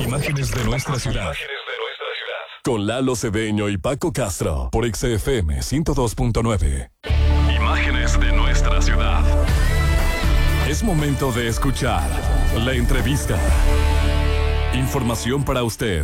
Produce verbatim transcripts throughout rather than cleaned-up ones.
Imágenes de nuestra ciudad. Con Lalo Cedeño y Paco Castro por X F M ciento dos punto nueve. Imágenes de nuestra ciudad. Es momento de escuchar la entrevista. Información para usted.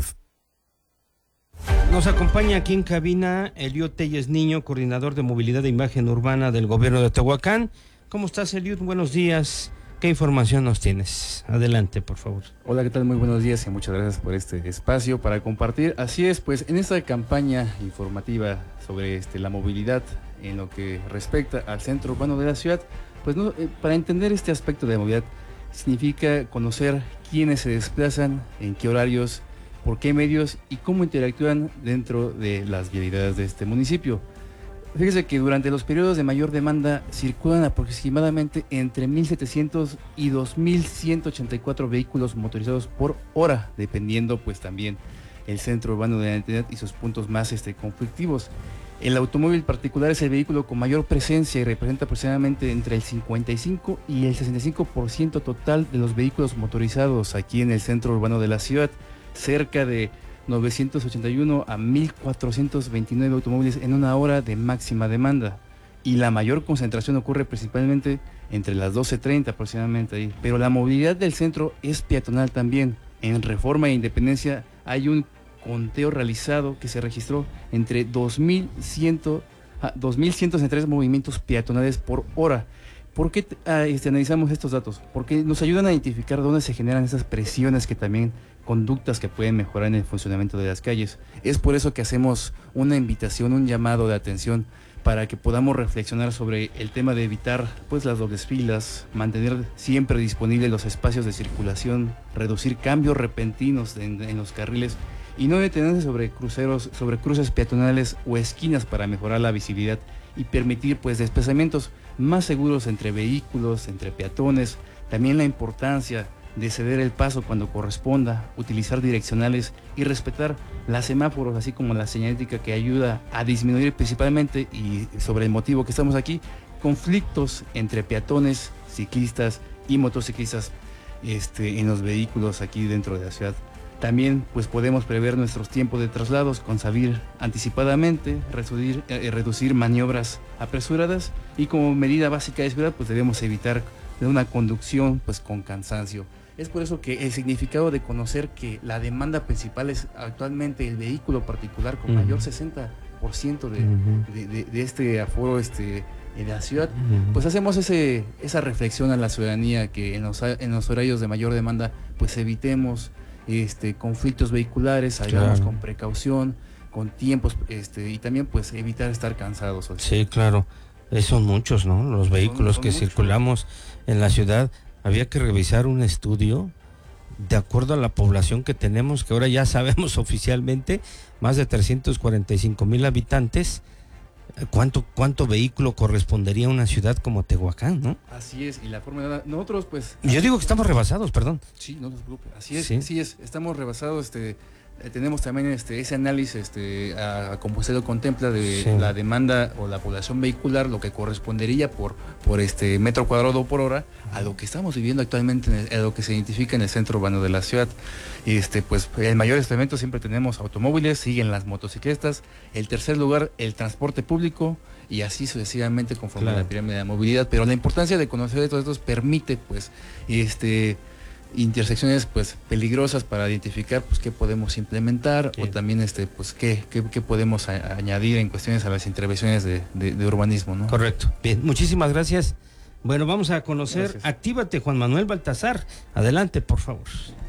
Nos acompaña aquí en cabina Eliud Telles Niño, coordinador de movilidad e imagen urbana del gobierno de Tehuacán. ¿Cómo estás, Eliud? Buenos días. ¿Qué información nos tienes? Adelante, por favor. Hola, ¿qué tal? Muy buenos días y muchas gracias por este espacio para compartir. Así es, pues en esta campaña informativa sobre este, la movilidad en lo que respecta al centro urbano de la ciudad, pues no, eh, para entender este aspecto de movilidad significa conocer quiénes se desplazan, en qué horarios, por qué medios y cómo interactúan dentro de las vialidades de este municipio. Fíjese que durante los periodos de mayor demanda circulan aproximadamente entre mil setecientos y dos mil ciento ochenta y cuatro vehículos motorizados por hora, dependiendo pues también el centro urbano de la entidad y sus puntos más este, conflictivos. El automóvil particular es el vehículo con mayor presencia y representa aproximadamente entre el cincuenta y cinco y el sesenta y cinco por ciento total de los vehículos motorizados aquí en el centro urbano de la ciudad. Cerca de novecientos ochenta y uno a mil cuatrocientos veintinueve automóviles en una hora de máxima demanda. Y la mayor concentración ocurre principalmente entre las doce treinta aproximadamente ahí. Pero la movilidad del centro es peatonal también. En Reforma e Independencia hay un conteo realizado que se registró entre dos mil ciento sesenta y tres movimientos peatonales por hora. ¿Por qué este, analizamos estos datos? Porque nos ayudan a identificar dónde se generan esas presiones que también conductas que pueden mejorar en el funcionamiento de las calles. Es por eso que hacemos una invitación, un llamado de atención para que podamos reflexionar sobre el tema de evitar pues las dobles filas, mantener siempre disponibles los espacios de circulación, reducir cambios repentinos en, en los carriles y no detenerse sobre cruceros, sobre cruces peatonales o esquinas para mejorar la visibilidad y permitir pues desplazamientos más seguros entre vehículos, entre peatones. También la importancia de ceder el paso cuando corresponda, utilizar direccionales y respetar los semáforos, así como la señalética que ayuda a disminuir principalmente, y sobre el motivo que estamos aquí, conflictos entre peatones, ciclistas y motociclistas este, en los vehículos aquí dentro de la ciudad. También pues podemos prever nuestros tiempos de traslados con salir anticipadamente, reducir, eh, reducir maniobras apresuradas y como medida básica de seguridad pues debemos evitar una conducción pues con cansancio. Es por eso que el significado de conocer que la demanda principal es actualmente el vehículo particular con uh-huh. mayor sesenta por ciento de, uh-huh. de, de, de este aforo este, en la ciudad, uh-huh. pues hacemos ese, esa reflexión a la ciudadanía que en los, en los horarios de mayor demanda pues evitemos este, conflictos vehiculares, salgamos claro. con precaución, con tiempos este, y también pues evitar estar cansados. ¿Sí? Sí, claro, son muchos, ¿no? Los vehículos son, son que muchos. Circulamos en la ciudad. Había que revisar un estudio de acuerdo a la población que tenemos, que ahora ya sabemos oficialmente, más de trescientos cuarenta y cinco mil habitantes. ¿Cuánto, cuánto vehículo correspondería a una ciudad como Tehuacán, no? Así es, y la forma de... Nosotros, pues... Yo digo que estamos rebasados, perdón. Sí, no se preocupe, así es, ¿Sí? así es, estamos rebasados, este... Eh, tenemos también este ese análisis, este, a, a como usted lo contempla, de sí. la demanda o la población vehicular, lo que correspondería por, por este metro cuadrado por hora, a lo que estamos viviendo actualmente, en el, a lo que se identifica en el centro urbano de la ciudad. Este, pues el mayor incremento siempre tenemos automóviles, siguen las motocicletas, el tercer lugar el transporte público, y así sucesivamente conforme claro. a la pirámide de la movilidad. Pero la importancia de conocer de todos estos permite pues este intersecciones pues peligrosas para identificar pues qué podemos implementar sí. o también este pues qué, qué, qué podemos a, añadir en cuestiones a las intervenciones de, de, de urbanismo, ¿no? Correcto. Bien, muchísimas gracias. Bueno, vamos a conocer, gracias. Actívate, Juan Manuel Baltazar. Adelante, por favor.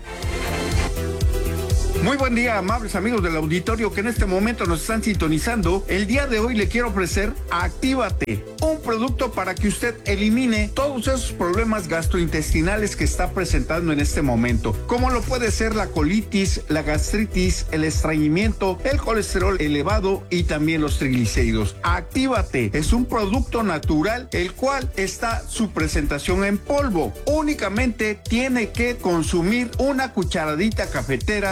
Muy buen día, amables amigos del auditorio que en este momento nos están sintonizando. El día de hoy le quiero ofrecer Actívate, un producto para que usted elimine todos esos problemas gastrointestinales que está presentando en este momento, como lo puede ser la colitis, la gastritis, el estreñimiento, el colesterol elevado y también los triglicéridos. Actívate es un producto natural, el cual está su presentación en polvo. Únicamente tiene que consumir una cucharadita cafetera disuelta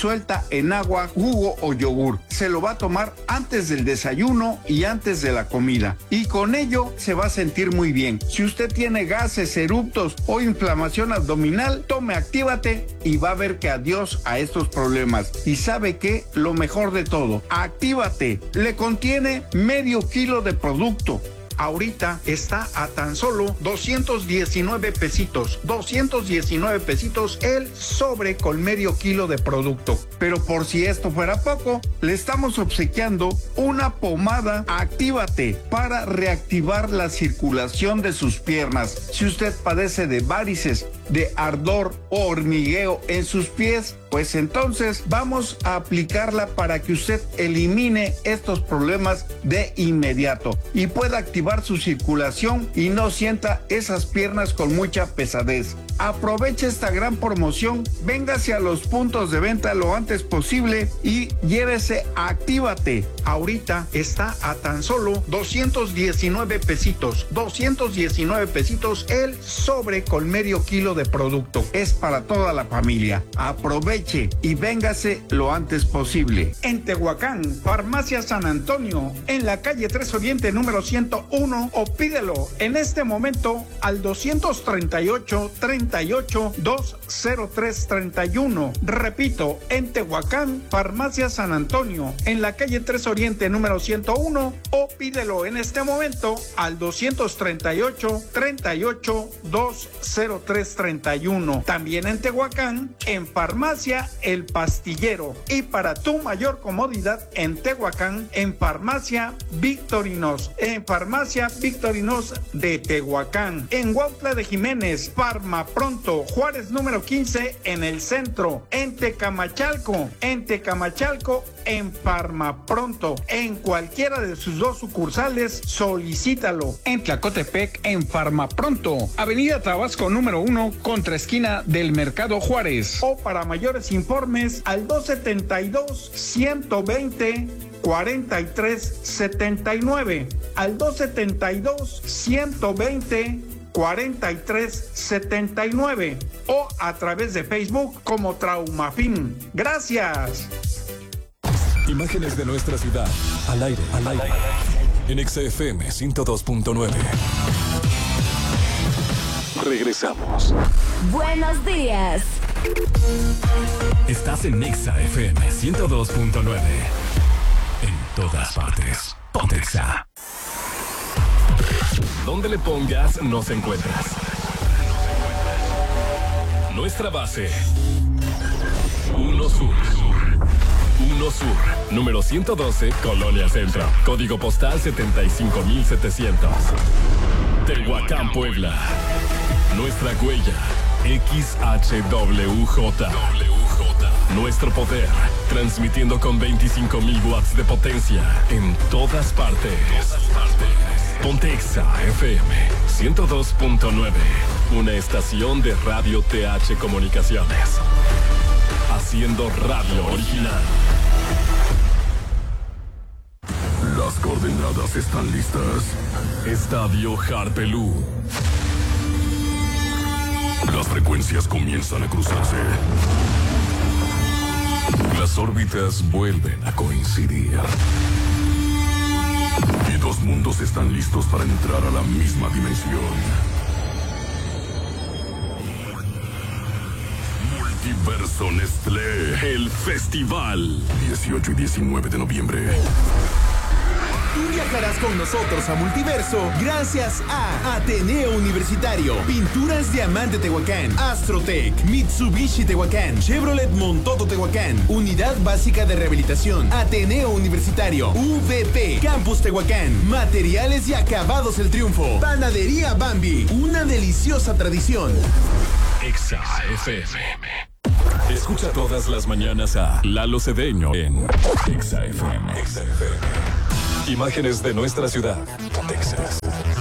disuelta en agua, jugo o yogur. Se lo va a tomar antes del desayuno y antes de la comida. Y con ello se va a sentir muy bien. Si usted tiene gases, eruptos o inflamación abdominal, tome Actívate y va a ver que adiós a estos problemas. Y sabe que lo mejor de todo, Actívate le contiene medio kilo de producto. Ahorita está a tan solo doscientos diecinueve pesitos, doscientos diecinueve pesitos el sobre con medio kilo de producto. Pero por si esto fuera poco, le estamos obsequiando una pomada Actívate para reactivar la circulación de sus piernas. Si usted padece de varices, de ardor o hormigueo en sus pies, pues entonces vamos a aplicarla para que usted elimine estos problemas de inmediato y pueda activar su circulación y no sienta esas piernas con mucha pesadez. Aproveche esta gran promoción, véngase a los puntos de venta lo antes posible y llévese Actívate. Ahorita está a tan solo doscientos diecinueve pesitos, doscientos diecinueve pesitos el sobre con medio kilo de producto. Es para toda la familia. Aproveche y véngase lo antes posible. En Tehuacán, Farmacia San Antonio, en la calle tres Oriente número ciento uno, o pídelo en este momento al doscientos treinta y ocho, treinta y ocho, dos cero tres treinta y uno. Repito, en Tehuacán, Farmacia San Antonio, en la calle tres Oriente número ciento uno, o pídelo en este momento al doscientos treinta y ocho, treinta y ocho, dos cero tres treinta y uno. También en Tehuacán, en Farmacia El Pastillero. Y para tu mayor comodidad, en Tehuacán, en Farmacia Victorinos, en Farmacia Victorinos de Tehuacán. En Huautla de Jiménez, Farmapronto, Juárez número quince, en el centro. En Tecamachalco, en Tecamachalco, en Farmapronto. En cualquiera de sus dos sucursales, solicítalo. En Tlacotepec, en Farmapronto, Avenida Tabasco número uno, contra esquina del Mercado Juárez. O para mayores informes, al dos setenta y dos, ciento veinte, cuarenta y tres setenta y nueve, al dos setenta y dos, ciento veinte, cuarenta y tres setenta y nueve, o a través de Facebook como Traumafin. Gracias. Imágenes de nuestra ciudad, al aire, al aire, en X F M ciento dos punto nueve. Regresamos. Buenos días. Estás en Exa F M ciento dos punto nueve. En todas partes. Pontexa. Donde le pongas, nos encuentras. Nuestra base. Uno Sur. Uno Sur. Número ciento doce, Colonia Centro. Código postal setenta y cinco mil setecientos. Tehuacán, Puebla. Nuestra huella. X H W J. Nuestro poder, transmitiendo con veinticinco mil watts de potencia en todas partes. Pontexa F M ciento dos punto nueve, una estación de Radio T H Comunicaciones, haciendo radio original. Las coordenadas están listas. Estadio Harpelú. Las frecuencias comienzan a cruzarse. Las órbitas vuelven a coincidir. Y dos mundos están listos para entrar a la misma dimensión. Multiverso Nestlé, el festival. dieciocho y diecinueve de noviembre. Tú viajarás con nosotros a Multiverso gracias a Ateneo Universitario, Pinturas Diamante Tehuacán, Astrotech, Mitsubishi Tehuacán, Chevrolet Montoto Tehuacán, Unidad Básica de Rehabilitación, Ateneo Universitario, U V P, Campus Tehuacán, Materiales y Acabados El Triunfo, Panadería Bambi, una deliciosa tradición. Exa F M. Escucha todas las mañanas a Lalo Cedeño en Exa F M. Exa F M. Imágenes de nuestra ciudad, Texas.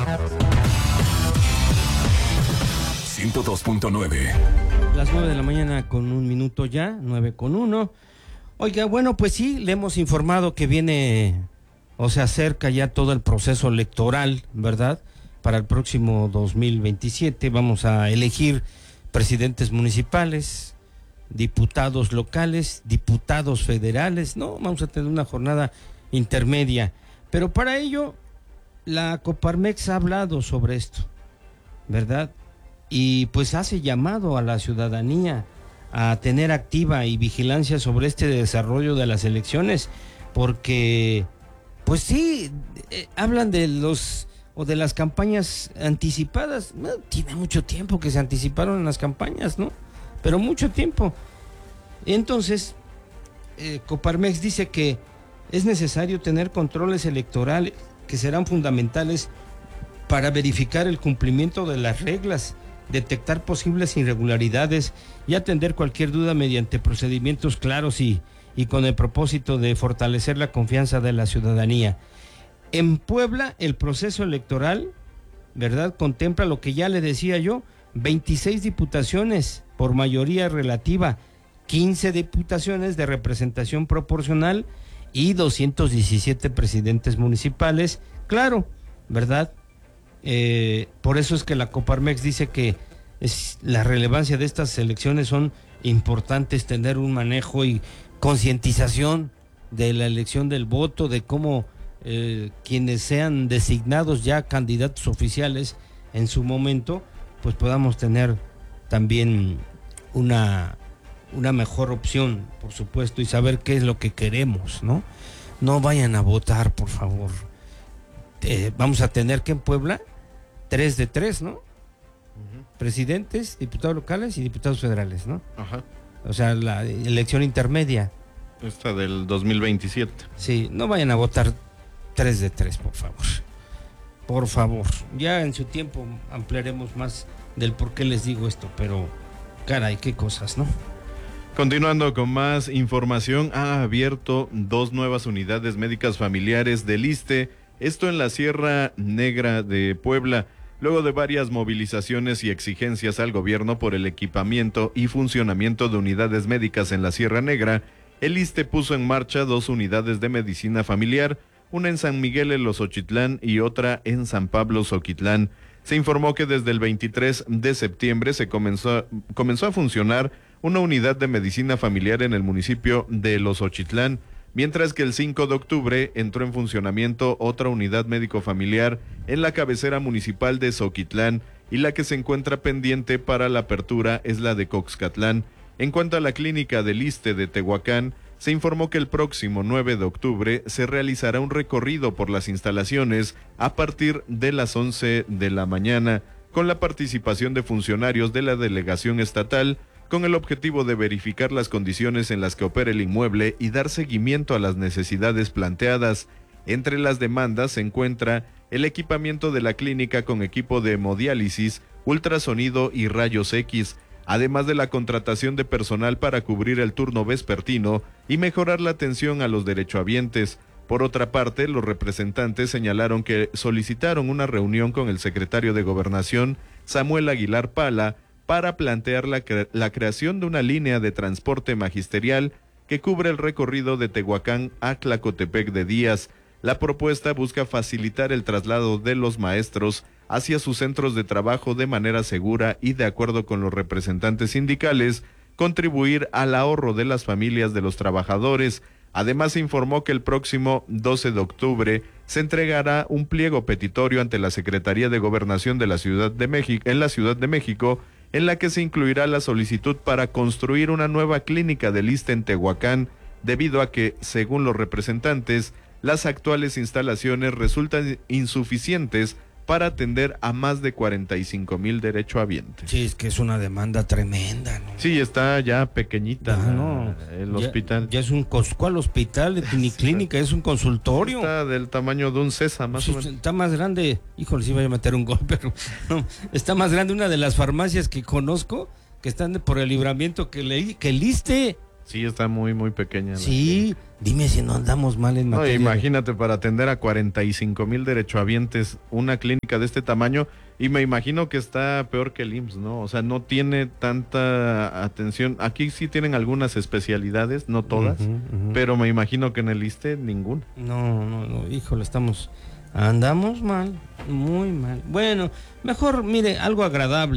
ciento dos punto nueve. Las nueve de la mañana con un minuto ya, nueve con uno. Oiga, bueno, pues sí, le hemos informado que viene o se acerca ya todo el proceso electoral, ¿verdad? Para el próximo dos mil veintisiete vamos a elegir presidentes municipales, diputados locales, diputados federales, no, vamos a tener una jornada intermedia, pero para ello la Coparmex ha hablado sobre esto, ¿verdad? Y pues hace llamado a la ciudadanía a tener activa y vigilancia sobre este desarrollo de las elecciones, porque pues sí, eh, hablan de los o de las campañas anticipadas. No, tiene mucho tiempo que se anticiparon las campañas, ¿no? Pero mucho tiempo. Entonces, eh, Coparmex dice que es necesario tener controles electorales que serán fundamentales para verificar el cumplimiento de las reglas, detectar posibles irregularidades y atender cualquier duda mediante procedimientos claros y, y con el propósito de fortalecer la confianza de la ciudadanía. En Puebla, el proceso electoral, ¿verdad?, contempla lo que ya le decía yo, veintiséis diputaciones por mayoría relativa, quince diputaciones de representación proporcional y doscientos diecisiete presidentes municipales, claro, ¿verdad? Eh, por eso es que la Coparmex dice que es, la relevancia de estas elecciones son importantes, tener un manejo y concientización de la elección del voto, de cómo eh, quienes sean designados ya candidatos oficiales en su momento, pues podamos tener también una, una mejor opción, por supuesto, y saber qué es lo que queremos, ¿no? No vayan a votar, por favor. Eh, vamos a tener que en Puebla tres de tres, ¿no? Uh-huh. Presidentes, diputados locales y diputados federales, ¿no? Ajá. O sea, la elección intermedia. Esta del dos mil veintisiete. Sí, no vayan a votar tres de tres, por favor. Por favor. Ya en su tiempo ampliaremos más del por qué les digo esto, pero caray, qué cosas, ¿no? Continuando con más información, ha abierto dos nuevas unidades médicas familiares del ISSSTE, esto en la Sierra Negra de Puebla, luego de varias movilizaciones y exigencias al gobierno por el equipamiento y funcionamiento de unidades médicas en la Sierra Negra. El ISSSTE puso en marcha dos unidades de medicina familiar, una en San Miguel en Los Ochitlán y otra en San Pablo Zoquitlán. Se informó que desde el veintitrés de septiembre se comenzó, comenzó a funcionar una unidad de medicina familiar en el municipio de Los Ochitlán, mientras que el cinco de octubre entró en funcionamiento otra unidad médico-familiar en la cabecera municipal de Zoquitlán, y la que se encuentra pendiente para la apertura es la de Coxcatlán. En cuanto a la clínica del ISSSTE de Tehuacán, se informó que el próximo nueve de octubre se realizará un recorrido por las instalaciones a partir de las once de la mañana, con la participación de funcionarios de la delegación estatal, con el objetivo de verificar las condiciones en las que opera el inmueble y dar seguimiento a las necesidades planteadas. Entre las demandas se encuentra el equipamiento de la clínica con equipo de hemodiálisis, ultrasonido y rayos X, además de la contratación de personal para cubrir el turno vespertino y mejorar la atención a los derechohabientes. Por otra parte, los representantes señalaron que solicitaron una reunión con el secretario de Gobernación, Samuel Aguilar Pala, para plantear la, cre- la creación de una línea de transporte magisterial que cubre el recorrido de Tehuacán a Tlacotepec de Díaz. La propuesta busca facilitar el traslado de los maestros hacia sus centros de trabajo de manera segura y, de acuerdo con los representantes sindicales, contribuir al ahorro de las familias de los trabajadores. Además, se informó que el próximo doce de octubre se entregará un pliego petitorio ante la Secretaría de Gobernación de la Ciudad de México, en la Ciudad de México, en la que se incluirá la solicitud para construir una nueva clínica del ISSSTE en Tehuacán, debido a que, según los representantes, las actuales instalaciones resultan insuficientes para atender a más de cuarenta y cinco mil derechohabientes. Sí, es que es una demanda tremenda, ¿no? Sí, está ya pequeñita Ah, no. el Ya- hospital. Ya es un cos- ¿cuál hospital? Ni clínica, es un consultorio. Está del tamaño de un César, más Sí, o menos. está más grande, híjole, sí voy a meter un gol, pero no, está más grande una de las farmacias que conozco, que están de- por el libramiento que leí, que el ISSSTE. Sí, está muy, muy pequeña. la Sí, dime si no andamos mal en No, materia. imagínate, para atender a cuarenta y cinco mil derechohabientes, una clínica de este tamaño, y me imagino que está peor que el I M S S, ¿no? O sea, no tiene tanta atención. Aquí sí tienen algunas especialidades, no todas, Ujú, ujú. pero me imagino que en el ISSSTE ninguna. No, no, no, híjole, estamos, andamos mal, muy mal. Bueno, mejor, mire, algo agradable.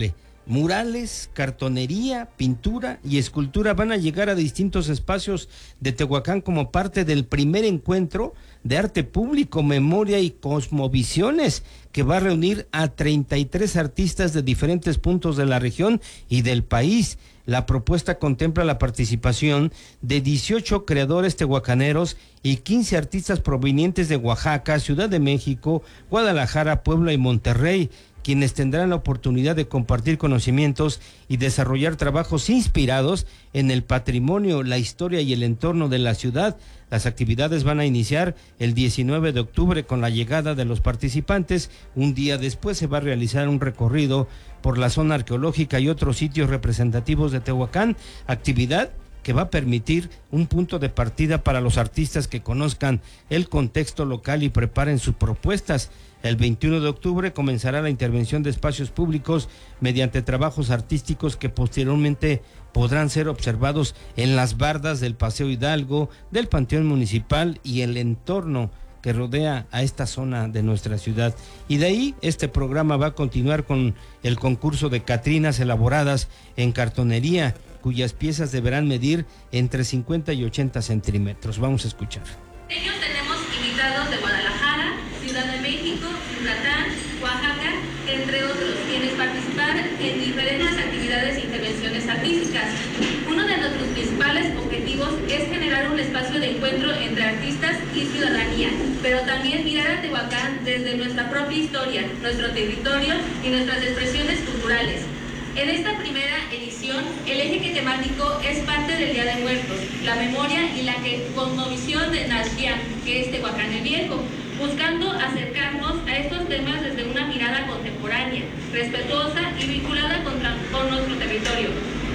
Murales, cartonería, pintura y escultura van a llegar a distintos espacios de Tehuacán como parte del primer encuentro de arte público, memoria y cosmovisiones, que va a reunir a treinta y tres artistas de diferentes puntos de la región y del país. La propuesta contempla la participación de dieciocho creadores tehuacaneros y quince artistas provenientes de Oaxaca, Ciudad de México, Guadalajara, Puebla y Monterrey, quienes tendrán la oportunidad de compartir conocimientos y desarrollar trabajos inspirados en el patrimonio, la historia y el entorno de la ciudad. Las actividades van a iniciar el diecinueve de octubre con la llegada de los participantes. Un día después se va a realizar un recorrido por la zona arqueológica y otros sitios representativos de Tehuacán, actividad que va a permitir un punto de partida para los artistas que conozcan el contexto local y preparen sus propuestas. El veintiuno de octubre comenzará la intervención de espacios públicos mediante trabajos artísticos que posteriormente podrán ser observados en las bardas del Paseo Hidalgo, del Panteón Municipal y el entorno que rodea a esta zona de nuestra ciudad. Y de ahí este programa va a continuar con el concurso de catrinas elaboradas en cartonería, cuyas piezas deberán medir entre cincuenta y ochenta centímetros. Vamos a escuchar. Ellos tenemos invitados de Guadalajara, Ciudad de México, Yucatán, Oaxaca, entre otros, quienes participan en diferentes actividades e intervenciones artísticas. Uno de nuestros principales objetivos es generar un espacio de encuentro entre artistas y ciudadanía, pero también mirar a Tehuacán desde nuestra propia historia, nuestro territorio y nuestras expresiones culturales. En esta primera edición, el eje temático es parte del Día de Muertos, la memoria y la que, cosmovisión de Naxián, que es Tehuacán el Viejo, buscando acercarnos a estos temas desde una mirada contemporánea, respetuosa y vinculada con, con nuestro territorio.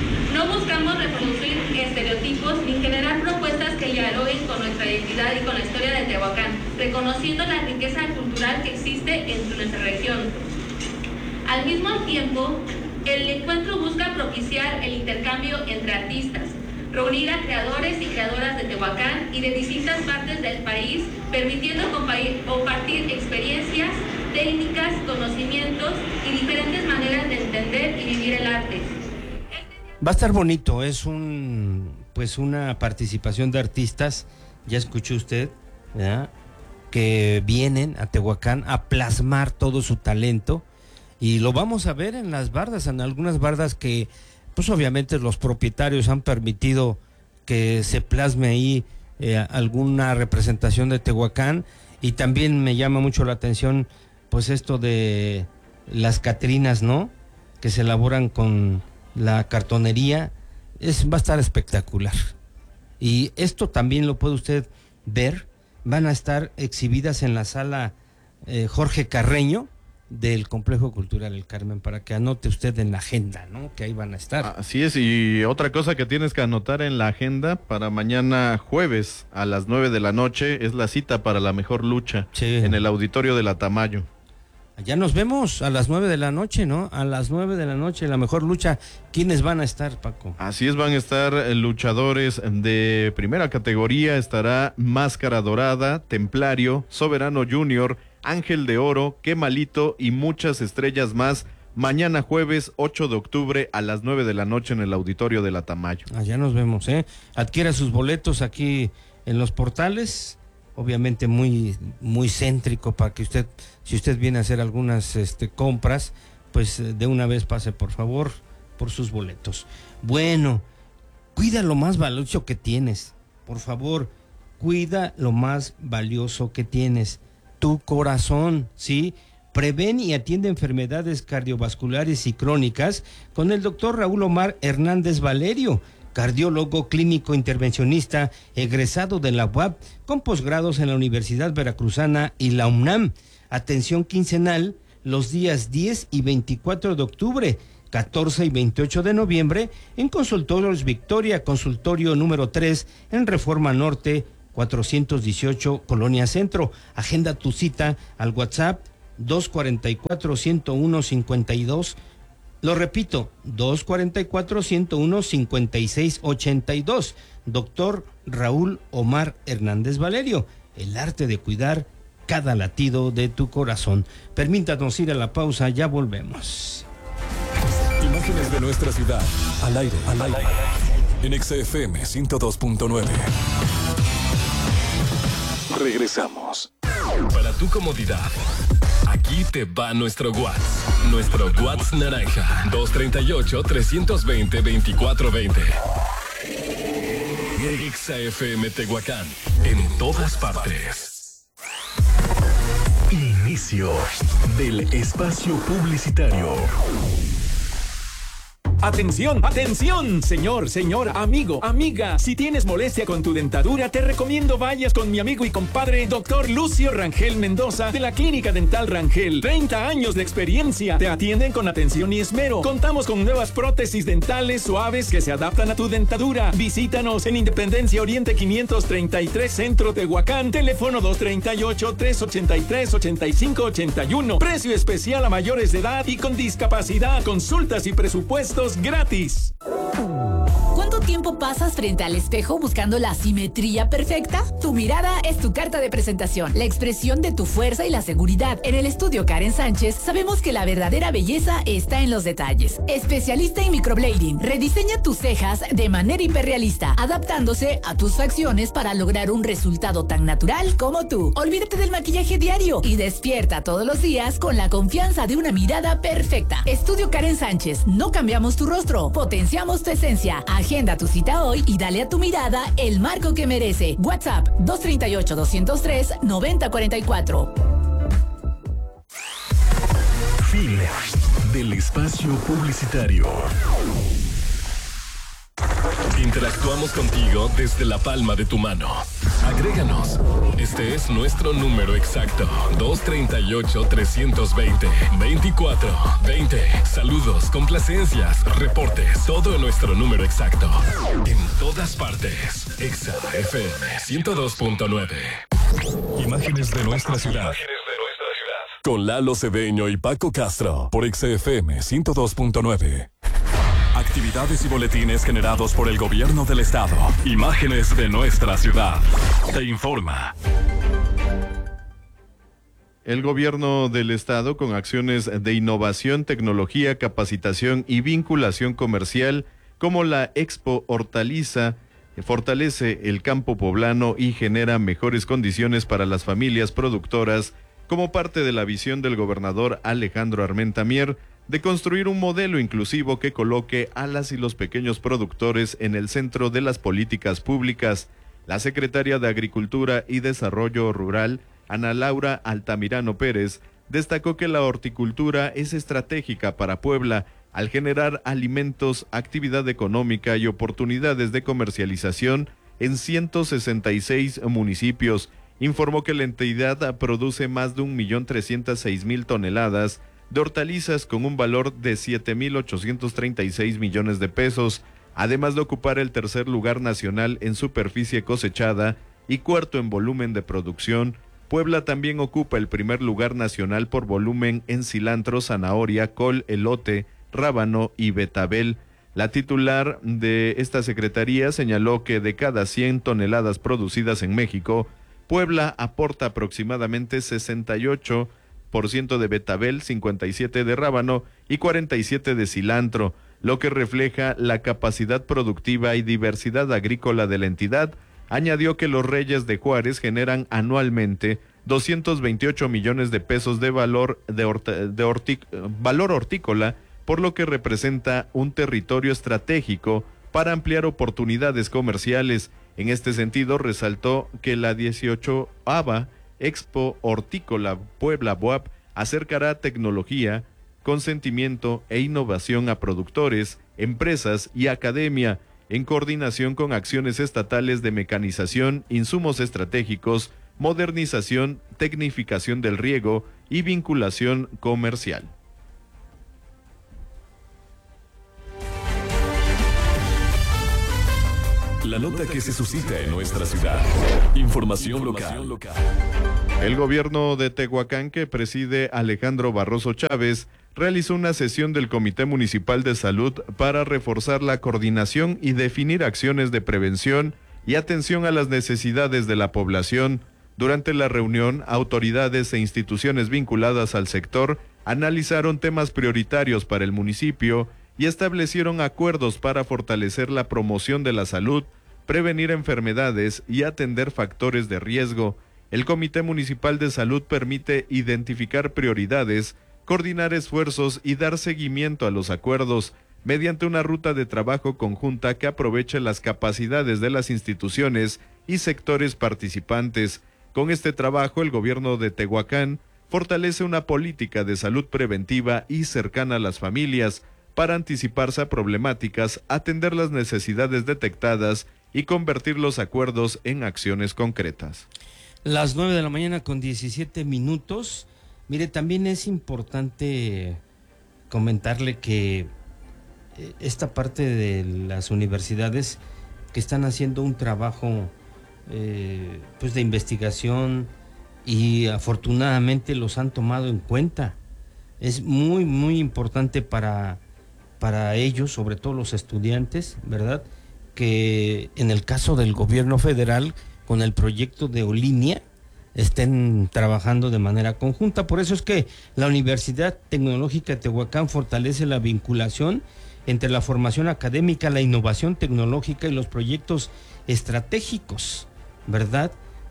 No buscamos reproducir estereotipos ni generar propuestas que dialoguen con nuestra identidad y con la historia de Tehuacán, reconociendo la riqueza cultural que existe en nuestra región. Al mismo tiempo, el encuentro busca propiciar el intercambio entre artistas, reunir a creadores y creadoras de Tehuacán y de distintas partes del país, permitiendo compartir experiencias, técnicas, conocimientos y diferentes maneras de entender y vivir el arte. Va a estar bonito, es un pues una participación de artistas, ya escuchó usted, ¿verdad?, que vienen a Tehuacán a plasmar todo su talento. Y lo vamos a ver en las bardas, en algunas bardas que, pues obviamente los propietarios han permitido que se plasme ahí eh, alguna representación de Tehuacán. Y también me llama mucho la atención, pues esto de las catrinas, ¿no?, que se elaboran con la cartonería. Es, va a estar espectacular. Y esto también lo puede usted ver, van a estar exhibidas en la sala eh, Jorge Carreño del Complejo Cultural El Carmen, para que anote usted en la agenda, ¿no?, que ahí van a estar. Así es, y otra cosa que tienes que anotar en la agenda para mañana jueves a las nueve de la noche es la cita para la mejor lucha, sí, en el auditorio de la Tamayo. Allá nos vemos a las nueve de la noche, ¿no? A las nueve de la noche, la mejor lucha. ¿Quiénes van a estar, Paco? Así es, van a estar luchadores de primera categoría. Estará Máscara Dorada, Templario, Soberano Junior, Ángel de Oro, Qué Malito y muchas estrellas más. Mañana jueves ocho de octubre a las nueve de la noche en el auditorio de la Tamayo. Allá nos vemos, ¿eh? Adquiera sus boletos aquí en los portales. Obviamente muy muy céntrico para que usted, si usted viene a hacer algunas este, compras, pues de una vez pase por favor por sus boletos. Bueno, cuida lo más valioso que tienes, por favor, cuida lo más valioso que tienes, tu corazón, ¿sí? Prevén y atiende enfermedades cardiovasculares y crónicas con el doctor Raúl Omar Hernández Valerio, cardiólogo clínico intervencionista, egresado de la U A P, con posgrados en la Universidad Veracruzana y la UNAM. Atención quincenal los días diez y veinticuatro de octubre, catorce y veintiocho de noviembre, en Consultorios Victoria, consultorio número tres, en Reforma Norte, cuatrocientos dieciocho, Colonia Centro. Agenda tu cita al WhatsApp dos cuarenta y cuatro, ciento uno, cincuenta y dos. Lo repito, dos cuarenta y cuatro, ciento uno, cincuenta y seis, ochenta y dos. Doctor Raúl Omar Hernández Valerio, el arte de cuidar cada latido de tu corazón. Permítanos ir a la pausa, ya volvemos. Imágenes Imágenes de nuestra ciudad, al aire, al aire. En X F M ciento dos punto nueve. Regresamos. Para tu comodidad, aquí te va nuestro WhatsApp. Nuestro WhatsApp naranja. dos treinta y ocho, trescientos veinte, veinticuatro veinte. X F M Tehuacán. En todas partes. Inicio del espacio publicitario. Atención, atención, señor, señor, amigo, amiga. Si tienes molestia con tu dentadura, te recomiendo vayas con mi amigo y compadre, doctor Lucio Rangel Mendoza, de la Clínica Dental Rangel. treinta años de experiencia. Te atienden con atención y esmero. Contamos con nuevas prótesis dentales suaves que se adaptan a tu dentadura. Visítanos en Independencia Oriente quinientos treinta y tres, Centro Tehuacán. Teléfono dos treinta y ocho, trescientos ochenta y tres, ochenta y cinco ochenta y uno. Precio especial a mayores de edad y con discapacidad. Consultas y presupuestos gratis. ¿Cuánto tiempo pasas frente al espejo buscando la simetría perfecta? Tu mirada es tu carta de presentación, la expresión de tu fuerza y la seguridad. En el estudio Karen Sánchez sabemos que la verdadera belleza está en los detalles. Especialista en microblading, rediseña tus cejas de manera hiperrealista, adaptándose a tus facciones para lograr un resultado tan natural como tú. Olvídate del maquillaje diario y despierta todos los días con la confianza de una mirada perfecta. Estudio Karen Sánchez, no cambiamos tu rostro, potenciamos tu esencia. Agenda tu cita hoy y dale a tu mirada el marco que merece. WhatsApp dos treinta y ocho, doscientos tres, noventa cuarenta y cuatro. Fin del espacio publicitario. Interactuamos contigo desde la palma de tu mano. Agréganos. Este es nuestro número exacto. dos treinta y ocho, trescientos veinte, veinticuatro veinte. Saludos, complacencias, reportes. Todo en nuestro número exacto. En todas partes. Exa F M ciento dos punto nueve. Imágenes de nuestra ciudad. Con Lalo Cedeño y Paco Castro. Por Exa F M ciento dos punto nueve. Actividades y boletines generados por el gobierno del estado. Imágenes de nuestra ciudad. Te informa. El gobierno del estado, con acciones de innovación, tecnología, capacitación y vinculación comercial, como la Expo Hortaliza, fortalece el campo poblano y genera mejores condiciones para las familias productoras, como parte de la visión del gobernador Alejandro Armenta Mier de construir un modelo inclusivo que coloque a las y los pequeños productores en el centro de las políticas públicas. La secretaria de Agricultura y Desarrollo Rural, Ana Laura Altamirano Pérez, destacó que la horticultura es estratégica para Puebla al generar alimentos, actividad económica y oportunidades de comercialización en ciento sesenta y seis municipios. Informó que la entidad produce más de un millón trescientos seis mil toneladas de hortalizas con un valor de siete mil ochocientos treinta y seis millones de pesos, además de ocupar el tercer lugar nacional en superficie cosechada y cuarto en volumen de producción. Puebla también ocupa el primer lugar nacional por volumen en cilantro, zanahoria, col, elote, rábano y betabel. La titular de esta secretaría señaló que de cada cien toneladas producidas en México, Puebla aporta aproximadamente sesenta y ocho por ciento de betabel, cincuenta y siete de rábano y cuarenta y siete de cilantro, lo que refleja la capacidad productiva y diversidad agrícola de la entidad. Añadió que los Reyes de Juárez generan anualmente doscientos veintiocho millones de pesos de valor de, horta, de hortic, valor hortícola, por lo que representa un territorio estratégico para ampliar oportunidades comerciales. En este sentido, resaltó que la dieciochoava Expo Hortícola Puebla B O A P acercará tecnología, consentimiento e innovación a productores, empresas y academia, en coordinación con acciones estatales de mecanización, insumos estratégicos, modernización, tecnificación del riego y vinculación comercial. La nota que se suscita en nuestra ciudad. Información local. El gobierno de Tehuacán, que preside Alejandro Barroso Chávez, realizó una sesión del Comité Municipal de Salud para reforzar la coordinación y definir acciones de prevención y atención a las necesidades de la población. Durante la reunión, autoridades e instituciones vinculadas al sector analizaron temas prioritarios para el municipio y establecieron acuerdos para fortalecer la promoción de la salud, prevenir enfermedades y atender factores de riesgo. El Comité Municipal de Salud permite identificar prioridades, coordinar esfuerzos y dar seguimiento a los acuerdos mediante una ruta de trabajo conjunta que aproveche las capacidades de las instituciones y sectores participantes. Con este trabajo, el gobierno de Tehuacán fortalece una política de salud preventiva y cercana a las familias para anticiparse a problemáticas, atender las necesidades detectadas y convertir los acuerdos en acciones concretas. Las nueve de la mañana con diecisiete minutos. Mire, también es importante comentarle que esta parte de las universidades que están haciendo un trabajo eh, pues de investigación y afortunadamente los han tomado en cuenta. Es muy, muy importante para, para ellos, sobre todo los estudiantes, ¿verdad?, que en el caso del gobierno federal, con el proyecto de Olinia, estén trabajando de manera conjunta. Por eso es que la Universidad Tecnológica de Tehuacán fortalece la vinculación entre la formación académica, la innovación tecnológica y los proyectos estratégicos, ¿verdad?,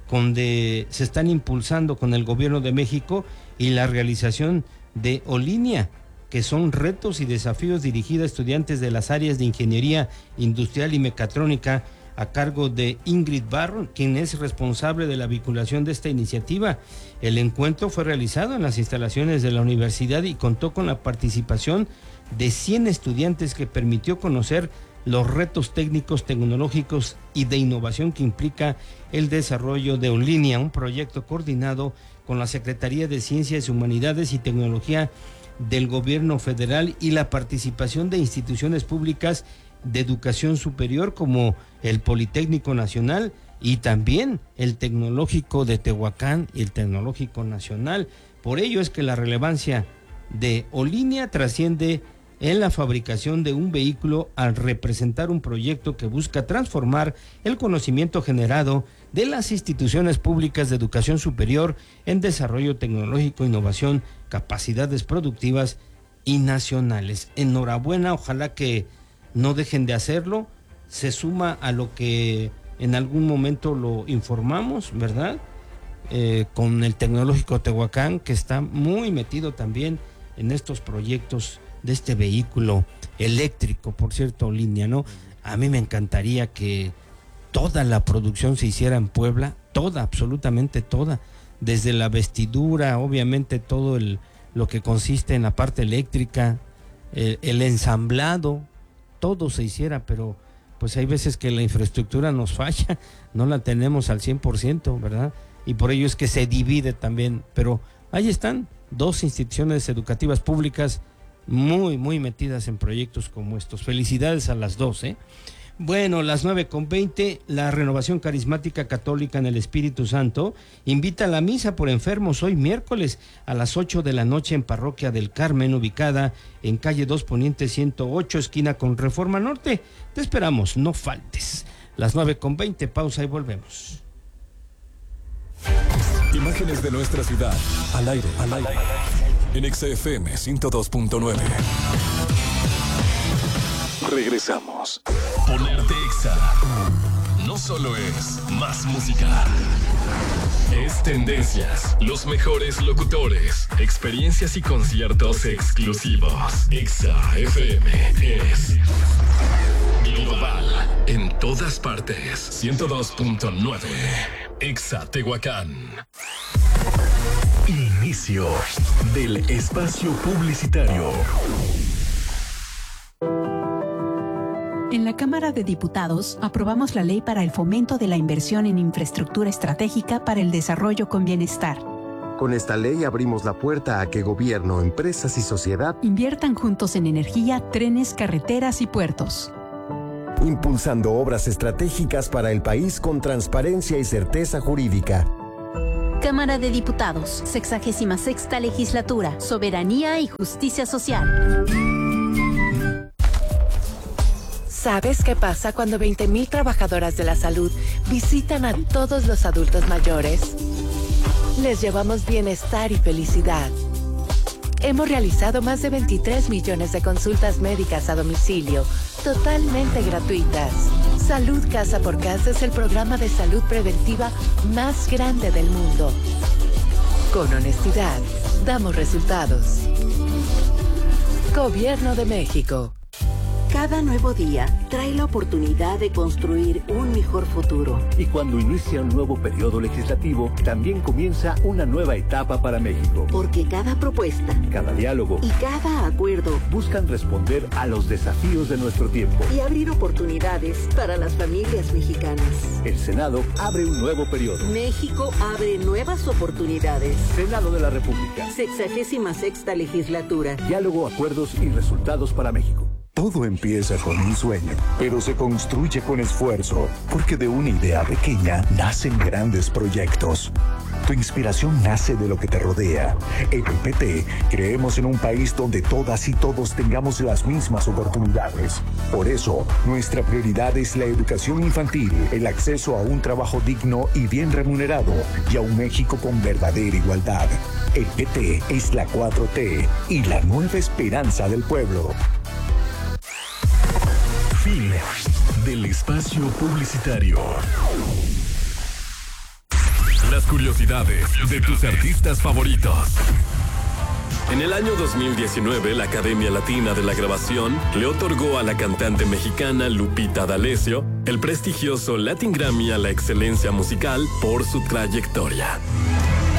donde se están impulsando con el gobierno de México y la realización de Olinia, que son retos y desafíos dirigidos a estudiantes de las áreas de ingeniería industrial y mecatrónica, a cargo de Ingrid Barron, quien es responsable de la vinculación de esta iniciativa. El encuentro fue realizado en las instalaciones de la universidad y contó con la participación de cien estudiantes, que permitió conocer los retos técnicos, tecnológicos y de innovación que implica el desarrollo de Olinia, un proyecto coordinado con la Secretaría de Ciencias, Humanidades y Tecnología del Gobierno Federal y la participación de instituciones públicas de educación superior como el Politécnico Nacional y también el Tecnológico de Tehuacán y el Tecnológico Nacional. Por ello es que la relevancia de Olinia trasciende en la fabricación de un vehículo al representar un proyecto que busca transformar el conocimiento generado de las instituciones públicas de educación superior en desarrollo tecnológico, innovación, capacidades productivas y nacionales. Enhorabuena, ojalá que no dejen de hacerlo. Se suma a lo que en algún momento lo informamos, ¿verdad?, eh, con el Tecnológico Tehuacán, que está muy metido también en estos proyectos de este vehículo eléctrico, por cierto, Olinia, ¿no? A mí me encantaría que toda la producción se hiciera en Puebla, toda, absolutamente toda, desde la vestidura, obviamente todo el, lo que consiste en la parte eléctrica, el, el ensamblado, todo se hiciera, pero pues hay veces que la infraestructura nos falla, no la tenemos al cien por ciento, ¿verdad? Y por ello es que se divide también, pero ahí están dos instituciones educativas públicas muy, muy metidas en proyectos como estos. Felicidades a las dos, ¿eh? Bueno, las nueve con veinte, la Renovación Carismática Católica en el Espíritu Santo invita a la misa por enfermos hoy miércoles a las ocho de la noche en Parroquia del Carmen, ubicada en calle dos Poniente ciento ocho, esquina con Reforma Norte. Te esperamos, no faltes. Las nueve con veinte, pausa y volvemos. Imágenes de nuestra ciudad, al aire, al aire. En X F M ciento dos punto nueve. Regresamos. Ponerte Exa no solo es más música, es tendencias, los mejores locutores, experiencias y conciertos exclusivos. Exa F M es global, en todas partes. ciento dos punto nueve. Exa Tehuacán. Inicio del espacio publicitario. En la Cámara de Diputados aprobamos la ley para el fomento de la inversión en infraestructura estratégica para el desarrollo con bienestar. Con esta ley abrimos la puerta a que gobierno, empresas y sociedad inviertan juntos en energía, trenes, carreteras y puertos, impulsando obras estratégicas para el país con transparencia y certeza jurídica. Cámara de Diputados, sexagésima sexta legislatura, soberanía y justicia social. ¿Sabes qué pasa cuando veinte mil trabajadoras de la salud visitan a todos los adultos mayores? Les llevamos bienestar y felicidad. Hemos realizado más de veintitrés millones de consultas médicas a domicilio, totalmente gratuitas. Salud Casa por Casa es el programa de salud preventiva más grande del mundo. Con honestidad, damos resultados. Gobierno de México. Cada nuevo día trae la oportunidad de construir un mejor futuro. Y cuando inicia un nuevo periodo legislativo, también comienza una nueva etapa para México. Porque cada propuesta, cada diálogo y cada acuerdo buscan responder a los desafíos de nuestro tiempo y abrir oportunidades para las familias mexicanas. El Senado abre un nuevo periodo. México abre nuevas oportunidades. Senado de la República. Sexagésima sexta legislatura. Diálogo, acuerdos y resultados para México. Todo empieza con un sueño, pero se construye con esfuerzo, porque de una idea pequeña nacen grandes proyectos. Tu inspiración nace de lo que te rodea. En el P T creemos en un país donde todas y todos tengamos las mismas oportunidades. Por eso, nuestra prioridad es la educación infantil, el acceso a un trabajo digno y bien remunerado, y a un México con verdadera igualdad. El P T es la cuatro T y la nueva esperanza del pueblo. Fin del espacio publicitario. Las curiosidades de tus artistas favoritos. En el año dos mil diecinueve, la Academia Latina de la Grabación le otorgó a la cantante mexicana Lupita D'Alessio el prestigioso Latin Grammy a la excelencia musical por su trayectoria.